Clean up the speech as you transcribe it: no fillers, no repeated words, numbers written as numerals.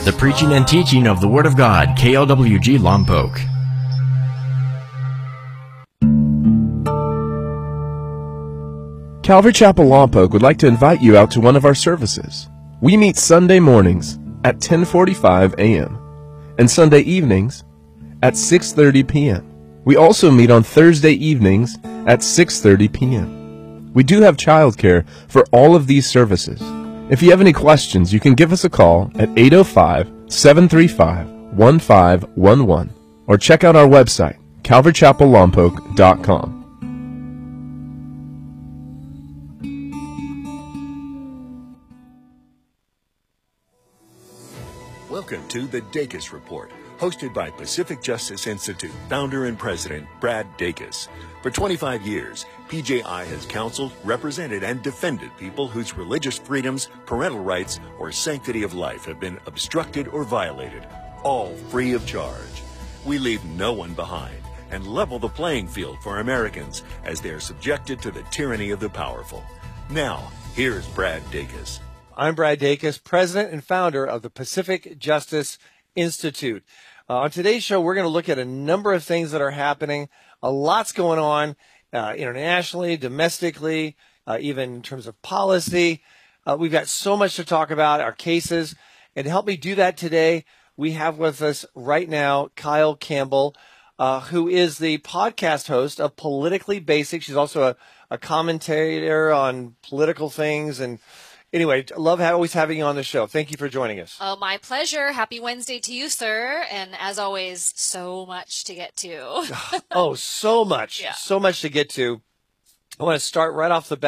the preaching and teaching of the Word of God, KLWG Lompoc. Calvary Chapel Lompoc would like to invite you out to one of our services. We meet Sunday mornings at 10:45 a.m. and Sunday evenings at 6:30 p.m. We also meet on Thursday evenings at 6:30 p.m. We do have childcare for all of these services. If you have any questions, you can give us a call at 805-735-1511 or check out our website, calvarychapellompoc.com. Welcome to the Dacus Report, hosted by Pacific Justice Institute founder and president Brad Dacus. For 25 years, PJI has counseled, represented, and defended people whose religious freedoms, parental rights, or sanctity of life have been obstructed or violated, all free of charge. We leave no one behind and level the playing field for Americans as they are subjected to the tyranny of the powerful. Now, here's Brad Dacus. I'm Brad Dacus, president and founder of the Pacific Justice Institute. On today's show, we're going to look at a number of things that are happening. A lot's going on internationally, domestically, even in terms of policy. We've got so much to talk about, our cases. And to help me do that today, we have with us right now Kyle Campbell, who is the podcast host of Politically Basic. She's also a commentator on political things. And anyway, I love always having you on the show. Thank you for joining us. Oh, my pleasure. Happy Wednesday to you, sir. And as always, so much to get to. Oh, so much. Yeah. So much to get to. I want to start right off the bat.